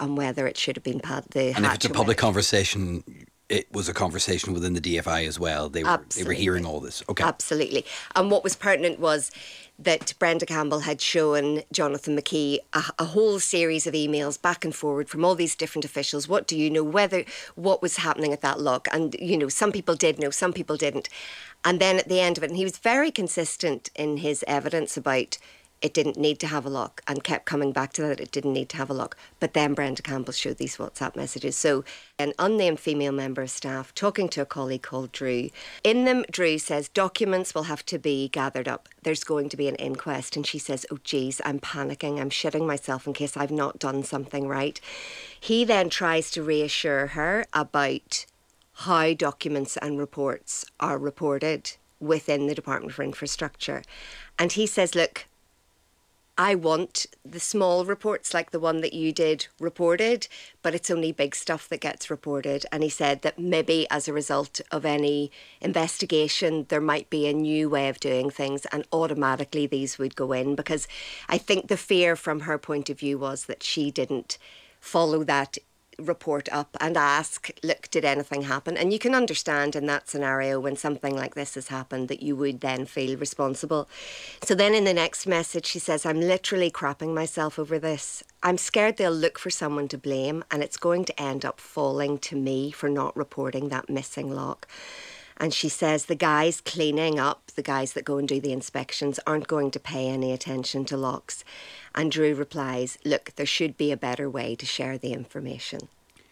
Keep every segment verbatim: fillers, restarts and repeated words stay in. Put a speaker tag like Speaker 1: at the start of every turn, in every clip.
Speaker 1: on whether it should have been pad- the
Speaker 2: And if
Speaker 1: hatch
Speaker 2: it's a
Speaker 1: or
Speaker 2: public
Speaker 1: whether-
Speaker 2: conversation, it was a conversation within the D F I as well. They were
Speaker 1: Absolutely.
Speaker 2: they were hearing all this. Okay.
Speaker 1: Absolutely. And what was pertinent was that Brenda Campbell had shown Jonathan McKee a, a whole series of emails back and forward from all these different officials. What do you know? Whether what was happening at that lock? And, you know, some people did know, some people didn't. And then at the end of it, and he was very consistent in his evidence about it didn't need to have a lock, and kept coming back to that, it didn't need to have a lock. But then Brenda Campbell showed these WhatsApp messages. So an unnamed female member of staff talking to a colleague called Drew. In them, Drew says documents will have to be gathered up. There's going to be an inquest. And she says, oh, geez, I'm panicking. I'm shitting myself in case I've not done something right. He then tries to reassure her about how documents and reports are reported within the Department for Infrastructure. And he says, look, I want the small reports like the one that you did reported, but it's only big stuff that gets reported. And he said that maybe as a result of any investigation, there might be a new way of doing things and automatically these would go in, because I think the fear from her point of view was that she didn't follow that report up and ask, look, did anything happen? And you can understand in that scenario when something like this has happened that you would then feel responsible. So then in the next message she says, I'm literally crapping myself over this. I'm scared they'll look for someone to blame and it's going to end up falling to me for not reporting that missing lock. And she says the guys cleaning up, the guys that go and do the inspections, aren't going to pay any attention to locks. And Drew replies, look, there should be a better way to share the information.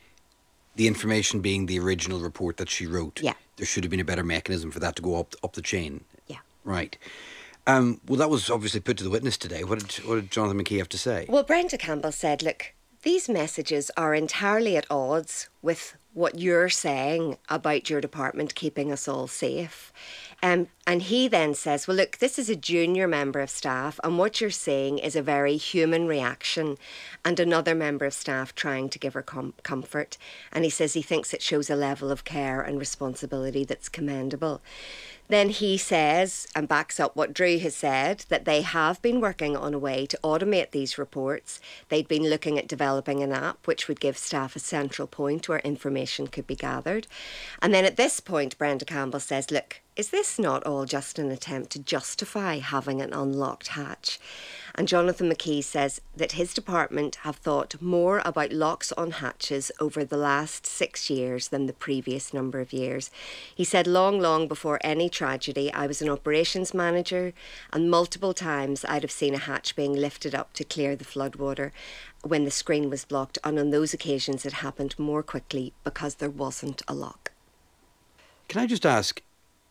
Speaker 2: The information being the original report that she wrote.
Speaker 1: Yeah.
Speaker 2: There should have been a better mechanism for that to go up up the chain.
Speaker 1: Yeah.
Speaker 2: Right. Um, well, that was obviously put to the witness today. What did, what did Jonathan McKee have to say?
Speaker 1: Well, Brenda Campbell said, look, these messages are entirely at odds with what you're saying about your department keeping us all safe. Um, and he then says, well, look, this is a junior member of staff and what you're saying is a very human reaction and another member of staff trying to give her com- comfort. And he says he thinks it shows a level of care and responsibility that's commendable. Then he says, and backs up what Drew has said, that they have been working on a way to automate these reports. They'd been looking at developing an app which would give staff a central point where information could be gathered. And then at this point, Brenda Campbell says, look, is this not all just an attempt to justify having an unlocked hatch? And Jonathan McKee says that his department have thought more about locks on hatches over the last six years than the previous number of years. He said, long, long before any tragedy, I was an operations manager and multiple times I'd have seen a hatch being lifted up to clear the floodwater when the screen was blocked. And on those occasions, it happened more quickly because there wasn't a lock.
Speaker 2: Can I just ask,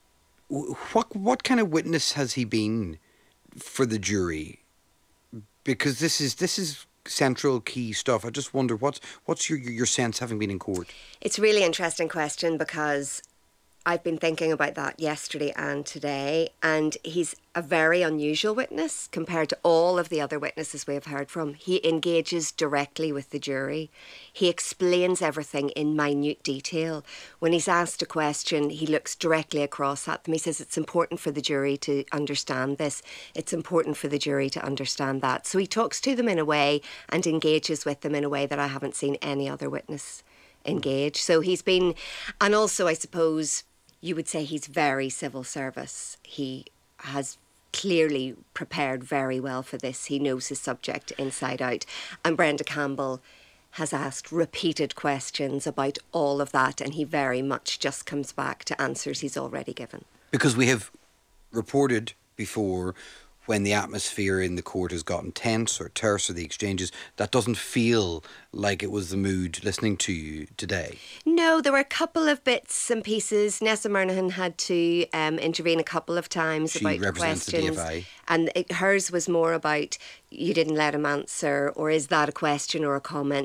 Speaker 2: what what kind of witness has he been for the jury? Because this is this is central key stuff. I just wonder what's what's your your sense having been in court?
Speaker 1: It's a really interesting question because I've been thinking about that yesterday and today, and he's a very unusual witness compared to all of the other witnesses we have heard from. He engages directly with the jury. He explains everything in minute detail. When he's asked a question, he looks directly across at them. He says it's important for the jury to understand this. It's important for the jury to understand that. So he talks to them in a way and engages with them in a way that I haven't seen any other witness engage. So he's been, and also I suppose you would say he's very civil service. He has clearly prepared very well for this. He knows his subject inside out. And Brenda Campbell has asked repeated questions about all of that, and he very much just comes back to answers he's already given.
Speaker 2: Because we have reported before when the atmosphere in the court has gotten tense or terse or the exchanges, that doesn't feel like it was the mood listening to you today.
Speaker 1: No, there were a couple of bits and pieces. Nessa Murnahan had to um, intervene a couple of times
Speaker 2: She
Speaker 1: about
Speaker 2: represents the
Speaker 1: questions.
Speaker 2: D F I.
Speaker 1: And it, hers was more about, you didn't let him answer, or is that a question or a comment?